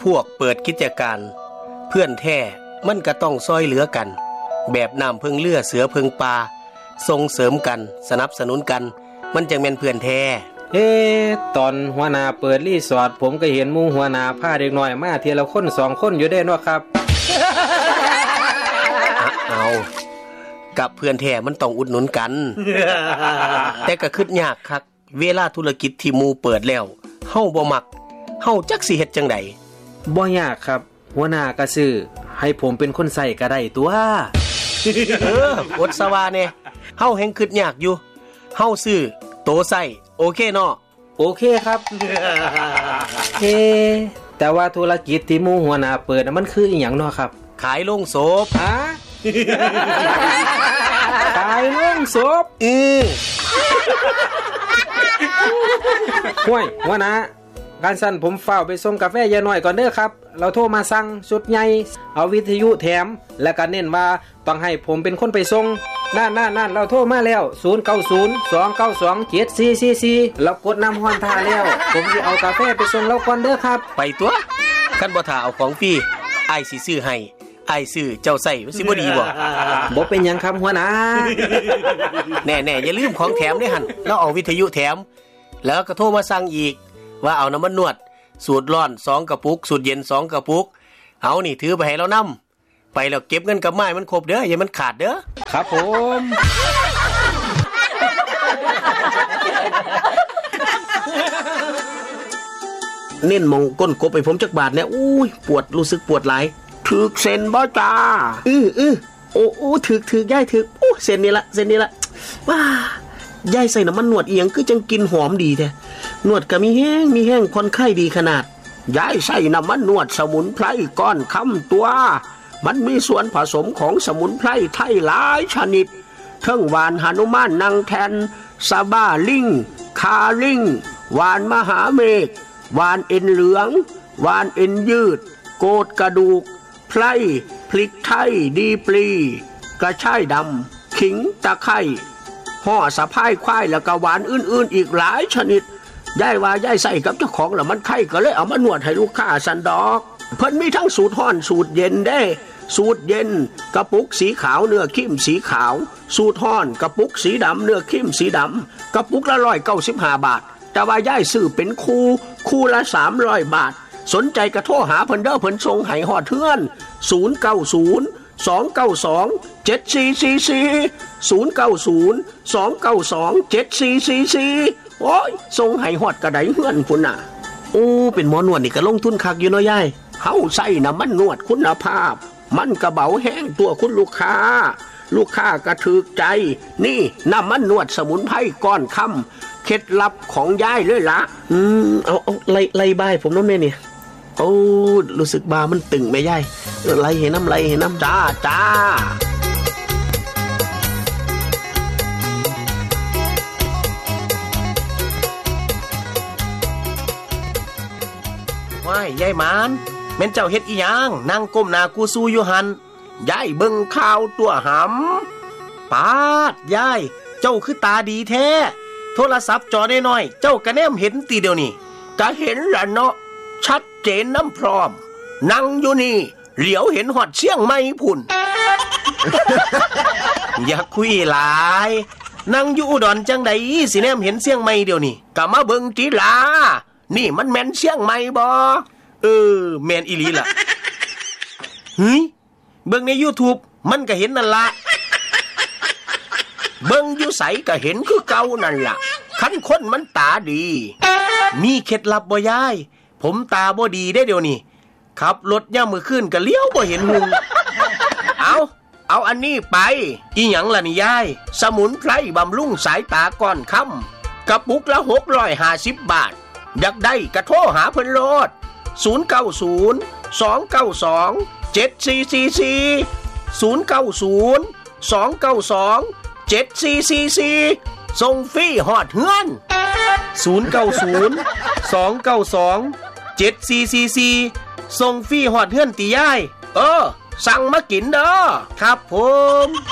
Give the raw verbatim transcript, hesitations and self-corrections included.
พวกเปิดกิจการเพื่อนแท้มันก็ต้องซอยเหลือกันแบบน้ำพึ่งเรือเสือพึ่งปลาส่งเสริมกันสนับสนุนกันมันจังแม่นเพื่อนแท้เอ๊ะตอนหัวหน้าเปิดรีสอร์ทผมก็เห็นหมู่หัวหน้าพาเด็กน้อยมาทีละคนสองคนอยู่ได้เนาะครับเอากับเพื่อนแท้มันต้องอุดหนุนกัน แต่ก็คิดยากคักเวลาธุรกิจที่หมู่เปิดแล้วเฮาบ่มักเฮาจักสิเฮ็ดจังได๋บ่ยากครับหัวหน้าก็ซื้อให้ผมเป็นคนใส่ก็ได้ตัวเอออดสวาแน่เฮาแฮงคิดยากอยู่เฮาซื้อโตใส่โอเคเนาะโอเคครับ เฮ้แต่ว่าธุรกิจที่หมู่หัวหน้าเปิดน่ะมันคืออีหยังเนาะครับขายโรงศพฮะ ขายโรงศพเออห่วยหัวหน้าการสั่นผมเฝ้าไปส่งกาแฟยายน้อยก่อนเด้อครับเราโทรมาสั่งชุดใหญ่เอาวิทยุแถมและก็เน้นว่าต้องให้ผมเป็นคนไปส่งนั่นๆๆเราโทรมาแล้วศูนย์ เก้า ศูนย์ สอง เก้า สอง เจ็ด สี่ สี่ สี่แล้วกดนำฮอนท่าแล้วผมสิเอากาแฟไปส่งเราก่อนเด้อครับไปตัวคันบ่ท่าเอาของฟรีอ้ายสิซื้อให้อ้ายซื้อเจ้าใส่มันสิบ่ดีบ่บ่เป็นหยังครับหัวหน้าแน่ๆอย่าลืมของแถมด้วยหั่นแล้วเอาวิทยุแถมแล้วก็โทรมาสั่งอีกว่าเอาน้ำมันนวดสูตรร้อนสองกระปุกสูตรเย็นสองกระปุกเอานี่ถือไปให้เรานำไปแล้วเก็บเงินกับไม้มันครบเด้ออย่ามันขาดเด้อครับผมเน้นมองก้นกบไปผมจักบาทเนี่ยอุ้ยปวดรู้สึกปวดหลายถึกเส้นบ่จ้าอื้ออื้อโอ้โอ้ถึกถึกย่ายถึกโอ้เส้นนี่ละเส้นนี่ละว้ายายใส่น้ำมันนวดเอียงคือจังกินหอมดีแท้นวดก็มีแห้งมีแห้งคนไข้ดีขนาดยายใส่น้ำมันนวดสมุนไพรก้อนคำตัวมันมีส่วนผสมของสมุนไพรไทยหลายชนิดเทั้งหวานหนุมานนางแทนซาบ้าลิงคาลิงหวานมหาเมฆหวานเอ็นเหลืองหวานเอ็นยืดโกดกระดูกไพรพริกไทยดีปลีกระชายดำขิงตะไคร้ห่อสะพายควายแล้วก็หวานอื่นๆอีกหลายชนิดยายว่ายายใส่กับเจ้าของแล้วมันไข้ก็เลยเอามานวดให้ลูกค้าสันดอกเพิ่นมีทั้งสูตรร้อนสูตรเย็นเด้สูตรเย็นกระปุกสีขาวเนื้อเข้มสีขาวสูตรร้อนกระปุกสีดำเนื้อเข้มสีดำกระปุกละหนึ่งร้อยเก้าสิบห้าบาทแต่ว่ายายซื้อเป็นคู่คู่ละสามร้อยบาทสนใจก็โทรหาเพิ่นเด้อเพิ่นส่งให้ฮอดเทือนศูนย์ เก้า ศูนย์ สอง เก้า สอง เจ็ด สี่ สี่ สี่ ศูนย์ เก้า ศูนย์ สอง เก้า สอง เจ็ด สี่ สี่ สี่โอ้ยส่งให้ฮอดกระไดเฮือนพุ่นน่ะโอ้เป็นหมอนวดนี่ก็ลงทุนคักอยู่เนาะยายเฮาใส่น้ำมันนวดคุณภาพมันกระเบาแห้งตัวคุณลูกค้าลูกค้าก็ถูกใจนี่น้ำมันนวดสมุนไพรก้อนคำเคล็ดลับของยายเลยล่ะอืมเอาเอาไล่ไล่บ้ายผมเนาะแม่นี่โอ้รู้สึกบามันตึงแม่ยายไล่เห็นน้ำไล่เห็นน้ำจ้าจ้าว้ายยายหมานแม่นเจ้าเฮ็ดอีหยังนั่งก้มหน้ากูสู้อยู่หันยายเบิ่งข่าวตัวหำปาดยายเจ้าคือตาดีแท้โทรศัพท์จอน้อยๆเจ้าก็แนมเห็นตีเดียวนี่ก็เห็นล่ะเนาะชัดเจนน้ำพร้อมนั่งอยู่นี่เหลียวเห็นหอดเชียงใหม่พุ่น อย่าคุยหลายนั่งอยู่อุดรจังใดสิแนมเห็นเชียงใหม่เดียวนี่ก็มาเบิ่งติล่ะนี่มันแม่นเชียงใหม่บ่เออแม่นอีหลีล่ะเฮ้ยเบิ่งใน YouTube มันก็เห็นนั่นล่ะเบิ่งอยู่ไสก็เห็นคือเก่านั่นล่ะคันคนมันตาดีมีเคล็ดลับบ่ยายผมตาบ่ดีได้เดี๋ยวนี้ขับรถย่ามมื้อคืนก็เลี้ยวบ่เห็นหุงเอาเอาอันนี้ไปอีหยังล่ะนี่ยายสมุนไพรบำรุงสายตาก้อนค่ำกระปุกละหกร้อยห้าสิบบาทอยากได้ก็โทรหาเพิ่นโลดศูนย์ เก้า ศูนย์ สอง เก้า สอง เจ็ด สี่ สี่ สี่ ศูนย์ เก้า ศูนย์ สอง เก้า สอง เจ็ด สี่ สี่ สี่ส่งฟรีฮอดเฮือนศูนย์ เก้า ศูนย์ สอง เก้า สอง เจ็ด สี่ สี่ สี่ส่งฟรีฮอดเฮือนติยายเออสั่งมากินเด้อครับผม